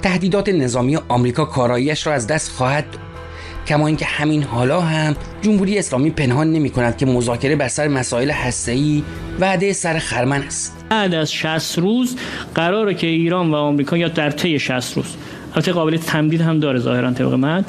تهدیدات نظامی آمریکا کاراییش را از دست خواهد داد. کما اینکه همین حالا هم جمهوری اسلامی پنهان نمی‌کند که مذاکره بر سر مسائل هسته‌ای وعده سر خرمن است. بعد از 60 روز قراره که ایران و آمریکا یا در طی 60 روز، البته قابلیت تمدید هم داره ظاهرا طبق من،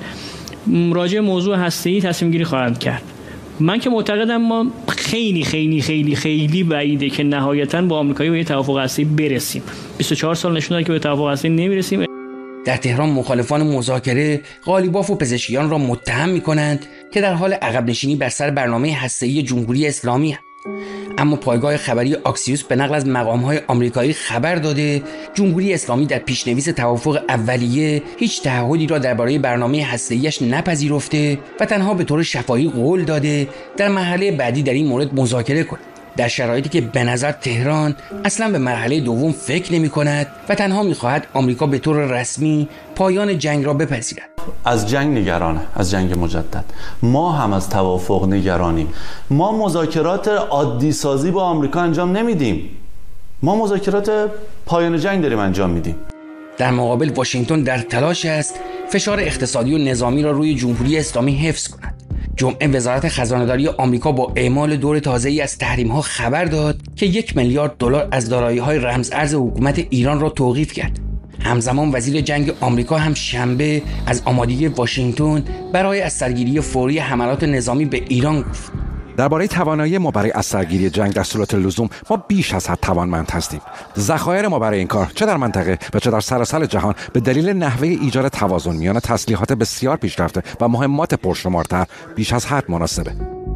راجع موضوع هسته‌ای تصمیم گیری خواهند کرد. من که معتقدم ما خیلی خیلی خیلی خیلی بعیده که نهایتاً با آمریکایی به توافق هسته‌ای برسیم. 24 سال نشون داده که به توافق هسته‌ای نمیرسیم. در تهران مخالفان مذاکره قالیباف و پزشکیان را متهم می‌کنند که در حال عقب نشینی بر سر برنامه هسته‌ای جمهوری اسلامی هستند. اما پایگاه خبری آکسیوس به نقل از مقام‌های آمریکایی خبر داده جمهوری اسلامی در پیش‌نویس توافق اولیه هیچ تعهدی را درباره برنامه هسته‌ایش نپذیرفته و تنها به طور شفاهی قول داده در مرحله بعدی در این مورد مذاکره کند، در شرایطی که به نظر تهران اصلا به مرحله دوم فکر نمی‌کند و تنها می‌خواهد آمریکا به طور رسمی پایان جنگ را بپذیرد. از جنگ نگرانه، از جنگ مجدد. ما هم از توافق نگرانیم. ما مذاکرات عادی سازی با آمریکا انجام نمیدیم. ما مذاکرات پایان جنگ داریم انجام میدیم. در مقابل واشنگتن در تلاش است فشار اقتصادی و نظامی را روی جمهوری اسلامی حفظ کند. جمعه وزارت خزانه‌داری آمریکا با اعمال دور تازه‌ای از تحریم‌ها خبر داد که 1 میلیارد دلار از دارایی‌های رمز ارز حکومت ایران را توقیف کرد. همزمان وزیر جنگ آمریکا هم شنبه از آمادگی واشنگتن برای از سرگیری فوری حملات نظامی به ایران گفت. درباره توانایی ما برای از سرگیری جنگ در صورت لزوم ما بیش از حد توانمند هستیم. ذخایر ما برای این کار چه در منطقه و چه در سراسر جهان به دلیل نحوه ایجاد توازن میان تسلیحات بسیار پیشرفته و مهمات پرشمارتر بیش از حد مناسبه.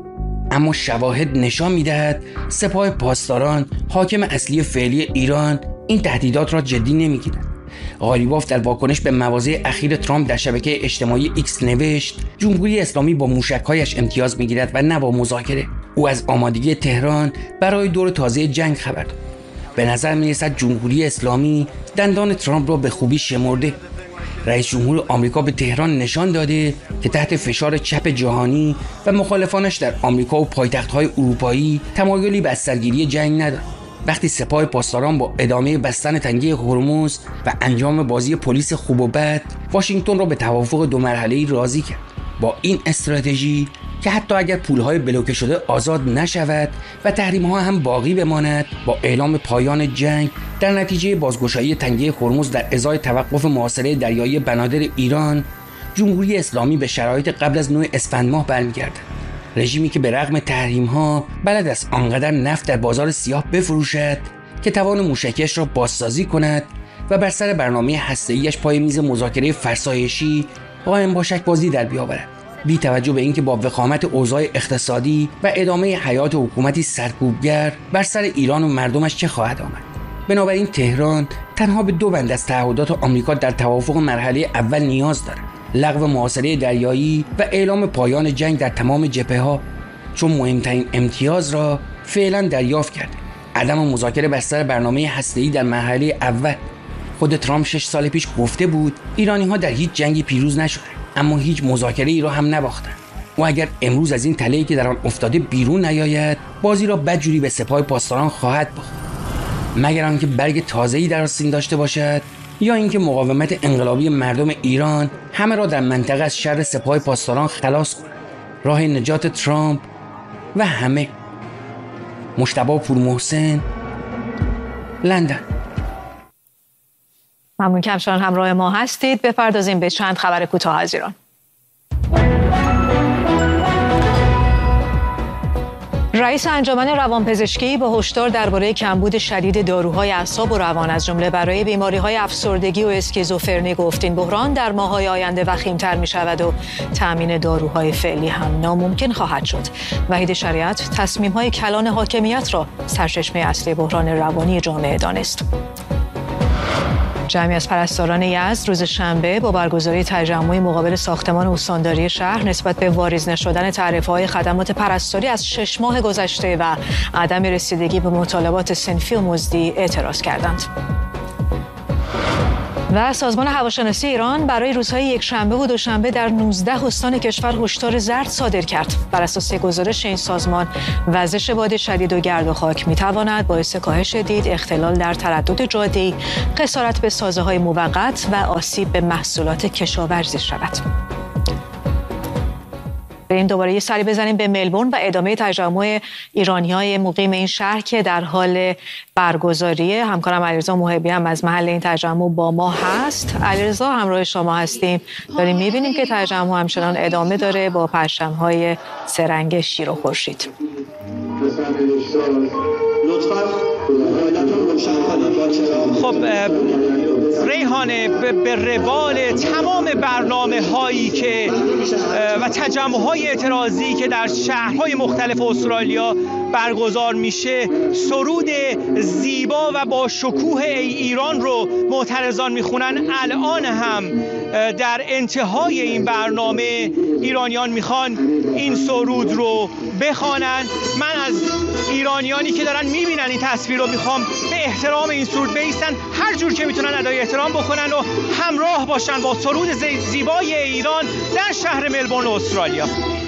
اما شواهد نشان می‌دهد سپاه پاسداران حاکم اصلی فعلی ایران این تهدیدات را جدی نمی‌گیرد. قالیباف در واکنش به مواضع اخیر ترامپ در شبکه اجتماعی ایکس نوشت جمهوری اسلامی با موشک‌هایش امتیاز می‌گیرد و نه با مذاکره. او از آمادگی تهران برای دور تازه جنگ خبر داد. به نظر می‌رسد جمهوری اسلامی دندان ترامپ را به خوبی شمرده. رئیس جمهور آمریکا به تهران نشان داده که تحت فشار چپ جهانی و مخالفانش در آمریکا و پایتخت‌های اروپایی تمایلی به سرگیری جنگ ندارد. وقتی سپاه پاسداران با ادامه بستن تنگه هرمز و انجام بازی پلیس خوب و بد واشنگتن را به توافق 2 مرحله‌ای راضی کرد. با این استراتژی که حتی اگر پولهای بلوکه شده آزاد نشود و تحریم‌ها هم باقی بماند، با اعلام پایان جنگ در نتیجه بازگشایی تنگه هرمز در ازای توقف محاصره دریایی بنادر ایران، جمهوری اسلامی به شرایط قبل از 9 اسفند ماه برمیگردد. رژیمی که به رغم تحریم‌ها بلد است آنقدر نفت در بازار سیاه بفروشد که توان موشکیش را بازسازی کند و بر سر برنامه هسته‌ایش پای میز مذاکره فرسایشی قائم باشد بازی در بیاورد، بی توجه به اینکه با وخامت اوضاع اقتصادی و ادامه حیات حکومتی سرکوبگر بر سر ایران و مردمش چه خواهد آمد. بنابراین تهران تنها به 2 بند از تعهدات آمریکا در توافق مرحله اول نیاز دارد: لغو محاصره دریایی و اعلام پایان جنگ در تمام جبهه‌ها، چون مهمترین امتیاز را فعلا دریافت کرده: عدم مذاکره بر سر برنامه هسته‌ای در مرحله اول. خود ترامپ 6 سال پیش گفته بود ایرانی‌ها در هیچ جنگی پیروز نشدند، اما هیچ مذاکره‌ای را هم نباختند. و اگر امروز از این تله‌ای که در آن افتاده بیرون نیاید، بازی را بدجوری به سپاه پاسداران خواهد باخت، مگر آنکه برگ تازه‌ای در آستین داشته باشد یا اینکه مقاومت انقلابی مردم ایران همه را در منطقه از شر سپاه پاسداران خلاص کند. راه نجات ترامپ و همه. مجتبی پورمحسن، لندن. ممنون که همچنان همراه ما هستید. بپردازیم به چند خبر کوتاه از ایران. رئیس انجمن روانپزشکی با هشدار درباره کمبود شدید داروهای اعصاب و روان از جمله برای بیماری‌های افسردگی و اسکیزوفرنی گفت این بحران در ماه‌های آینده وخیم‌تر می‌شود و تأمین داروهای فعلی هم ناممکن خواهد شد. وحید شریعت تصمیم‌های کلان حاکمیت را سرچشمه اصلی بحران روانی جامعه دانست. جمعی از پرستاران یزد روز شنبه با برگزاری تجمعی مقابل ساختمان استانداری شهر نسبت به واریز نشدن تعرفه‌های خدمات پرستاری از 6 ماه گذشته و عدم رسیدگی به مطالبات صنفی و مزدی اعتراض کردند. و سازمان هواشناسی ایران برای روزهای یکشنبه و دوشنبه در 19 استان کشور هشدار زرد صادر کرد. بر اساس گزارش این سازمان، وزش باد شدید و گرد و خاک می‌تواند باعث کاهش دید، اختلال در تردد جاده‌ای، خسارت به سازه‌های موقت و آسیب به محصولات کشاورزی شود. بریم دوباره یه سری بزنیم به ملبورن و ادامه تجمع ایرانی‌های مقیم این شهر که در حال برگزاریه. همکارم علیرضا محبی هم از محل این تجمع با ما هست. علیرضا، همراه شما هستیم. داریم می‌بینیم که تجمع همچنان ادامه داره با پرچم‌های سه‌رنگ شیر و خورشید. خب ریحانه، به روال تمام برنامه‌هایی که و تجمع‌های اعتراضی که در شهرهای مختلف استرالیا برگزار میشه، سرود زیبا و با شکوه ای ایران رو معترضان میخونن. الان هم در انتهای این برنامه ایرانیان میخوان این سرود رو بخوانن. من از ایرانیانی که دارن میبینن این تصویر رو میخوام به احترام این سرود بایستن، هر جور که میتونن ادای احترام بکنن و همراه باشن با سرود زیبای ایران در شهر ملبورن استرالیا.